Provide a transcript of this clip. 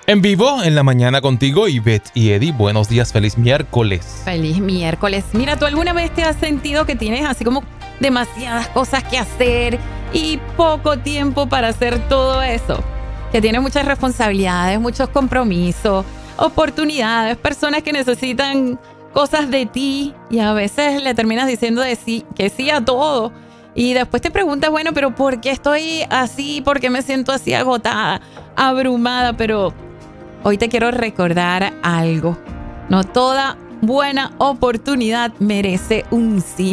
En vivo, en la mañana contigo, Ivette y Eddie. Buenos días, feliz miércoles. Feliz miércoles. Mira, ¿tú alguna vez te has sentido que tienes así como demasiadas cosas que hacer y poco tiempo para hacer todo eso? Que tienes muchas responsabilidades, muchos compromisos, oportunidades, personas que necesitan cosas de ti y a veces le terminas diciendo que sí a todo. Y después te preguntas, bueno, pero ¿por qué estoy así? ¿Por qué me siento así agotada, abrumada? Pero hoy te quiero recordar algo. No toda buena oportunidad merece un sí.